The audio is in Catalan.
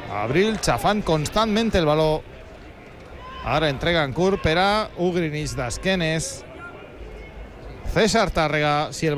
Abril xafant constantment el baló. Ara entrega en curt per a Ugrinich d'esquenes. César Tàrrega, si el